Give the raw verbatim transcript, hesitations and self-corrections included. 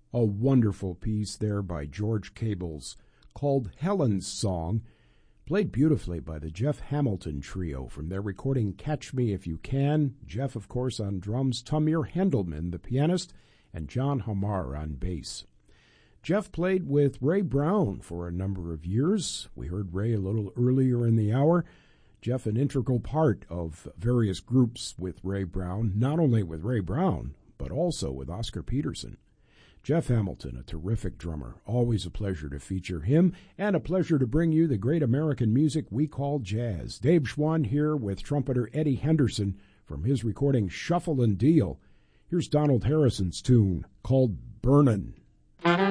A wonderful piece there by George Cables called Helen's Song, played beautifully by the Jeff Hamilton Trio from their recording Catch Me If You Can. Jeff, of course, on drums, Tamir Hendelman, the pianist, and John Hamar on bass. Jeff played with Ray Brown for a number of years. We heard Ray a little earlier in the hour. Jeff, an integral part of various groups with Ray Brown, not only with Ray Brown, but also with Oscar Peterson. Jeff Hamilton, a terrific drummer. Always a pleasure to feature him, and a pleasure to bring you the great American music we call jazz. Dave Schwann here with trumpeter Eddie Henderson from his recording Shuffle and Deal. Here's Donald Harrison's tune called Burnin'.